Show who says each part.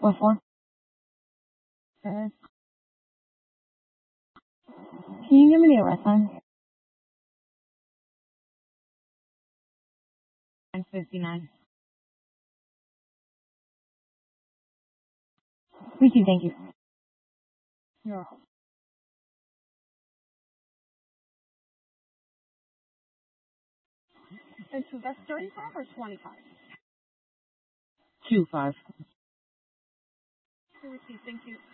Speaker 1: What for? Okay. Can you give me the arrest sign? 959. We do, thank you. You're welcome. And so that's 35 or 25?
Speaker 2: 25.
Speaker 1: Thank you.